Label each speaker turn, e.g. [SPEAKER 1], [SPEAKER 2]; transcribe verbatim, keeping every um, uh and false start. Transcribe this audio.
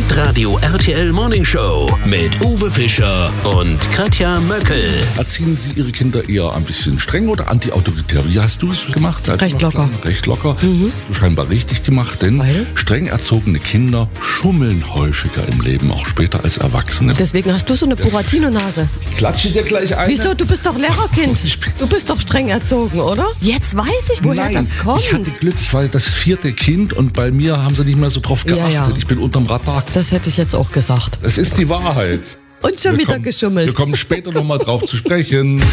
[SPEAKER 1] Hitradio R T L Morning Show mit Uwe Fischer und Katja Möckel.
[SPEAKER 2] Erziehen Sie Ihre Kinder eher ein bisschen streng oder anti-autoritär? Wie hast du es gemacht? Als
[SPEAKER 3] Recht locker.
[SPEAKER 2] Klein? Recht locker. Mhm. Das hast du scheinbar richtig gemacht, denn
[SPEAKER 3] Weil?
[SPEAKER 2] streng erzogene Kinder schummeln häufiger im Leben, auch später als Erwachsene.
[SPEAKER 3] Deswegen hast du so eine Buratino-Nase.
[SPEAKER 2] Ich klatsche dir gleich ein.
[SPEAKER 3] Wieso? Du bist doch Lehrerkind. Du bist doch streng erzogen, oder? Jetzt weiß ich, woher
[SPEAKER 2] Nein,
[SPEAKER 3] das kommt.
[SPEAKER 2] ich hatte Glück, ich war das vierte Kind und bei mir haben sie nicht mehr so drauf
[SPEAKER 3] Ja,
[SPEAKER 2] geachtet.
[SPEAKER 3] ja.
[SPEAKER 2] Ich bin unterm Radar.
[SPEAKER 3] Das hätte ich jetzt auch gesagt.
[SPEAKER 2] Das ist die Wahrheit.
[SPEAKER 3] Und schon
[SPEAKER 2] Wir
[SPEAKER 3] wieder
[SPEAKER 2] kommen-
[SPEAKER 3] geschummelt.
[SPEAKER 2] Wir kommen später nochmal drauf zu sprechen.